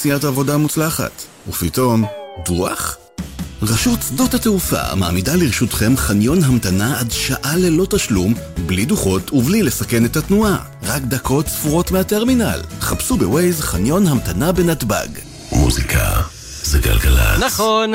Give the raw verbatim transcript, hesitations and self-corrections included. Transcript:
נסיעת עבודה מוצלחת. ופתאום, דוח? רשות שדות התעופה מעמידה לרשותכם חניון המתנה עד שעה ללא תשלום, בלי דוחות ובלי לסכן את התנועה. רק דקות ספורות מהטרמינל. חפשו בווייז חניון המתנה בנתב"ג. מוזיקה זה גלגלצ. נכון.